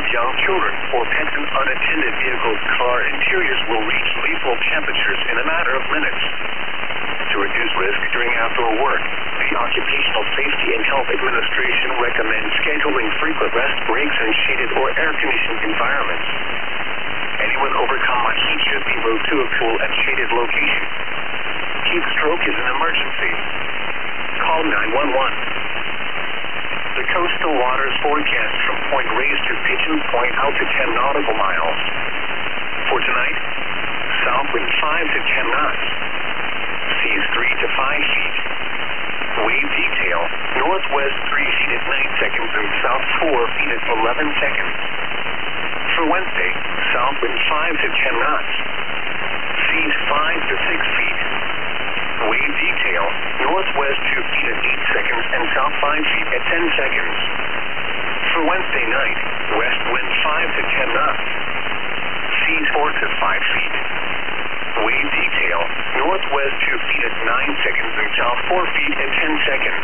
young children, or pets in unattended vehicles' car interiors will reach lethal temperatures in a matter of minutes. To reduce risk during outdoor work, the Occupational Safety and Health Administration recommends scheduling frequent rest breaks in shaded or air-conditioned environments. Anyone overcome by heat should be moved to a cool and shaded location. Heat stroke is an emergency. Call 911. The coastal waters forecast from Point Reyes to Pigeon Point out to 10 nautical miles. For tonight, south wind 5 to 10 knots. Seas 3 to 5 feet. Wave detail, northwest 3 feet at 9 seconds and south 4 feet at 11 seconds. For Wednesday, south wind 5 to 10 knots. Seas 5 to 6 feet. Wave detail, northwest 2 feet at 8 seconds and south 5 feet at 10 seconds. For Wednesday night, west wind 5 to 10 knots. Seas 4 to 5 feet. Wave detail, northwest 2 feet at 9 seconds and south 4 feet at 10 seconds.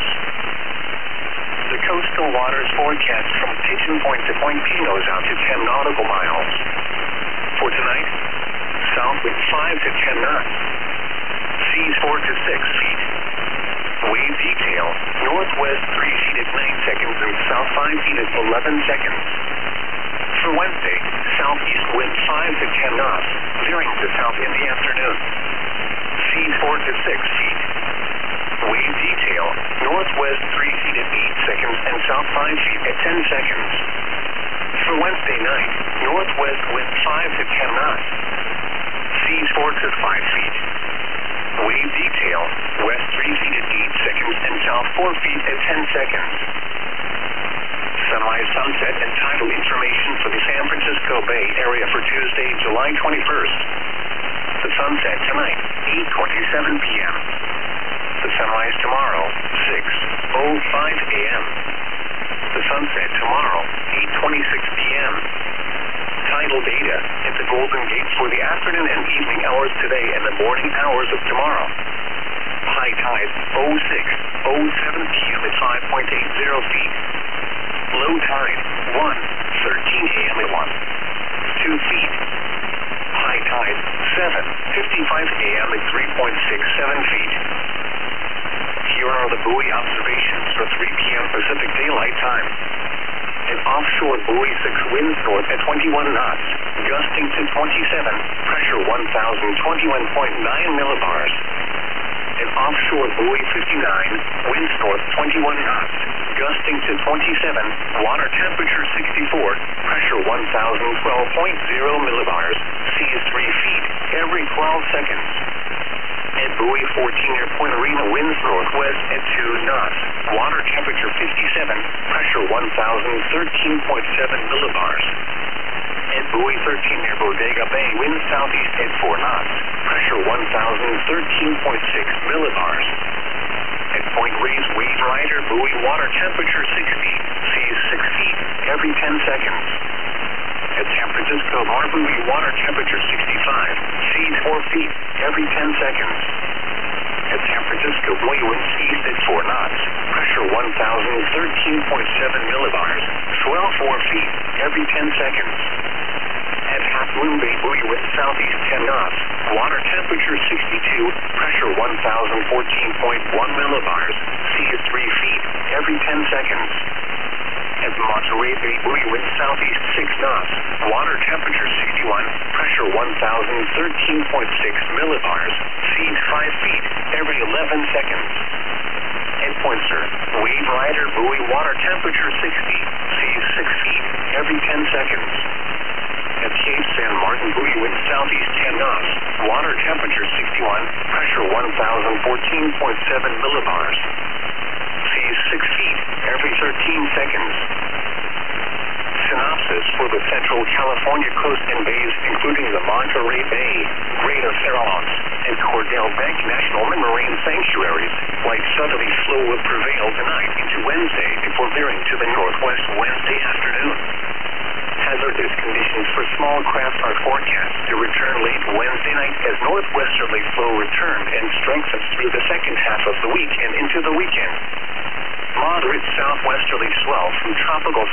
The coastal waters forecast from Pigeon Point to Point Pinos out to 10 nautical miles. For tonight, south wind 5 to 10 knots. Seas 4 to 6 feet. Wave detail, northwest 3 feet at 9 seconds and south 5 feet at 11 seconds. For Wednesday, southeast wind 5 to 10 knots, veering to south in the afternoon. Seas 4 to 6 feet. Wave detail, northwest 3 feet at 8 seconds and south 5 feet at 10 seconds. For Wednesday night, northwest wind 5 to 10 knots. Seas 4 to 5 feet. Wave detail, west 3 feet at 8 seconds and south 4 feet at 10 seconds. Sunrise, sunset, and tidal information for the San Francisco Bay Area for Tuesday, July 21st. The sunset tonight, 8:27 p.m. The sunrise tomorrow, 6:05 a.m. The sunset tomorrow, 8:26 p.m. Tidal data at the Golden Gate for the afternoon and evening hours today and the morning hours of tomorrow. High tide, 06:07 p.m. at 5.80 feet. Low tide, 1:13 a.m. at 2 feet. High tide, 7:55 a.m. at 3.67 feet. Here are the buoy observations for 3 p.m. Pacific Daylight Time. An offshore buoy 6 winds north at 21 knots, gusting to 27, pressure 1,021.9 millibars. An offshore buoy 59, winds north 21 knots, gusting to 27, water temperature 64, pressure 1,012.0 millibars, seas 3 feet every 12 seconds. At buoy 14 near Point Arena, winds northwest at 2 knots, water temperature 57, pressure 1,013.7 millibars. At buoy 13 near Bodega Bay, winds southeast at 4 knots, pressure 1,013.6 millibars. At Point Reyes, wave rider, buoy water temperature 60, seas 6 feet every 10 seconds. At San Francisco Bar, buoy water temperature 65, seas 4 feet every 10 seconds. At San Francisco, buoy winds east at 4 knots, pressure 1,013.7 millibars, swell 4 feet every 10 seconds. At Half Moon Bay, buoy winds southeast 10 knots, water temperature 62, pressure 1,014.1 millibars, seas 3 feet every 10 seconds. At Monterey Bay, buoy winds southeast 6 knots, water temperature 61, pressure 1,013.6 millibars, seas 5 feet every 11 seconds. At Point Sur, wave rider, buoy water temperature 60, seas 6 feet every 10 seconds. At Cape San Martin, buoy winds southeast 10 knots, water temperature 61, pressure 1,014.7 millibars. Seas 6 feet every 13 seconds. Synopsis for the Central California coast and bays, including the Monterey Bay, Greater Farallones, and Cordell Bank National Marine Sanctuaries. Light southerly flow will prevail tonight into Wednesday before veering to the northwest Wednesday afternoon. Hazardous conditions for small craft are forecast to return late Wednesday night as northwesterly flow returned and strengthens through the second half of the week and into the weekend. Moderate southwesterly swell from tropical